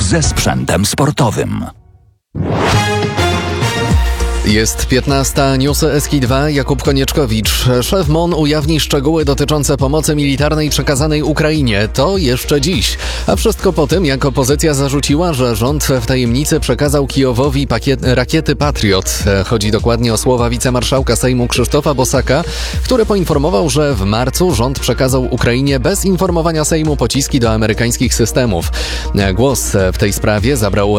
ze sprzętem sportowym. Jest 15. Newsy SK2. Jakub Konieczkowicz. Szef MON ujawni szczegóły dotyczące pomocy militarnej przekazanej Ukrainie. To jeszcze dziś. A wszystko po tym, jak opozycja zarzuciła, że rząd w tajemnicy przekazał Kijowowi rakiety Patriot. Chodzi dokładnie o słowa wicemarszałka Sejmu Krzysztofa Bosaka, który poinformował, że w marcu rząd przekazał Ukrainie bez informowania Sejmu pociski do amerykańskich systemów. Głos w tej sprawie zabrał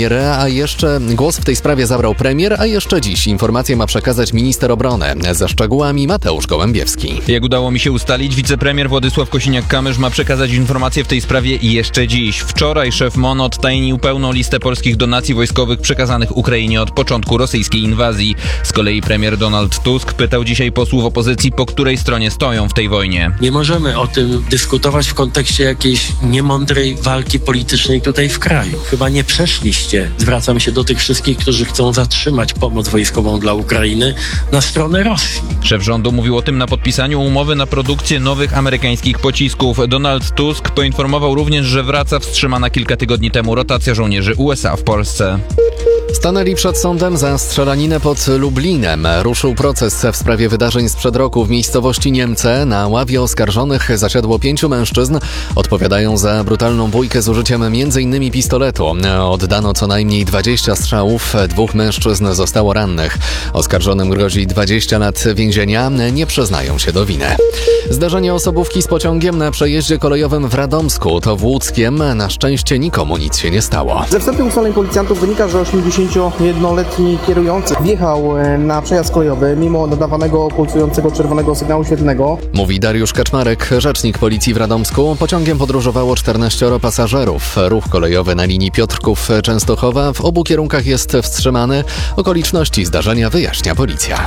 premier, a jeszcze dziś informację ma przekazać minister obrony. Ze szczegółami Mateusz Gołębiewski. Jak udało mi się ustalić, wicepremier Władysław Kosiniak-Kamysz ma przekazać informację w tej sprawie jeszcze dziś. Wczoraj szef MON odtajnił pełną listę polskich donacji wojskowych przekazanych Ukrainie od początku rosyjskiej inwazji. Z kolei premier Donald Tusk pytał dzisiaj posłów opozycji, po której stronie stoją w tej wojnie. Nie możemy o tym dyskutować w kontekście jakiejś niemądrej walki politycznej tutaj w kraju. Chyba nie przeszliście, zwracam się do tych wszystkich, którzy chcą zatrzymać pomoc wojskową dla Ukrainy, na stronę Rosji. Szef rządu mówił o tym na podpisaniu umowy na produkcję nowych amerykańskich pocisków. Donald Tusk poinformował również, że wraca wstrzymana kilka tygodni temu rotacja żołnierzy USA w Polsce. Stanęli przed sądem za strzelaninę pod Lublinem. Ruszył proces w sprawie wydarzeń sprzed roku w miejscowości Niemce. Na ławie oskarżonych zasiadło 5 mężczyzn. Odpowiadają za brutalną bójkę z użyciem m.in. pistoletu. Oddano co najmniej 20 strzałów. 2 mężczyzn zostało rannych. Oskarżonym grozi 20 lat więzienia. Nie przyznają się do winy. Zdarzenie osobówki z pociągiem na przejeździe kolejowym w Radomsku. To w Łódzkiem. Na szczęście nikomu nic się nie stało. Ze wstępnych ustaleń policjantów wynika, że 81-letni kierujący wjechał na przejazd kolejowy mimo nadawanego pulsującego czerwonego sygnału świetlnego. Mówi Dariusz Kaczmarek, rzecznik policji w Radomsku. Pociągiem podróżowało 14 pasażerów. Ruch kolejowy na linii Piotrków-Częstochowa w obu kierunkach jest wstrzymany. Okoliczności zdarzenia wyjaśnia policja.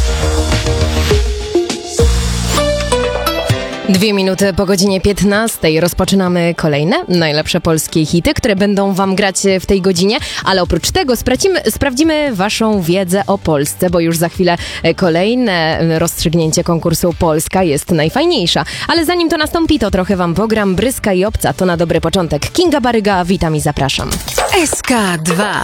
2 minuty po godzinie 15 rozpoczynamy kolejne najlepsze polskie hity, które będą wam grać w tej godzinie, ale oprócz tego sprawdzimy waszą wiedzę o Polsce, bo już za chwilę kolejne rozstrzygnięcie konkursu Polska jest najfajniejsza. Ale zanim to nastąpi, to trochę wam pogram Bryska i Obca, to na dobry początek. Kinga Baryga, witam i zapraszam. SK2